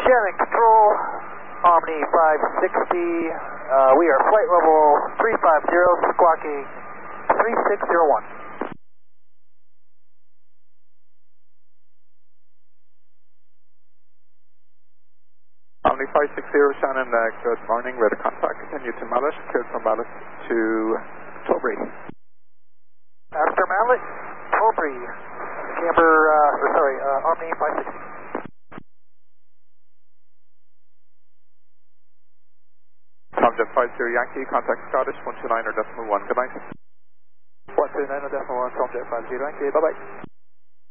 Shannon Control, Omni 560. We are flight level 350, squawking 3601. Omni 560, Shannon, good morning. Radar contact, continue to Mallet, cleared from Mallet to Tilbury. After Mallet, Tilbury, Omni 560. Tomjet 50 Yankee, contact Scottish 129.1. Good night. 129.1, Tomjet 50 Yankee, bye-bye.